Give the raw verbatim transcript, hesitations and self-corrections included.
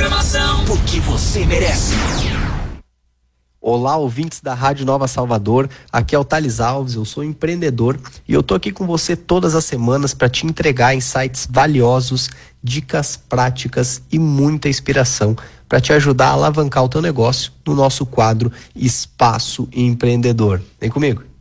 programação, porque você merece. Olá, ouvintes da Rádio Nova Salvador, aqui é o Thales Alves, eu sou empreendedor e eu tô aqui com você todas as semanas para te entregar insights valiosos, dicas práticas e muita inspiração para te ajudar a alavancar o teu negócio no nosso quadro Espaço Empreendedor. Vem comigo.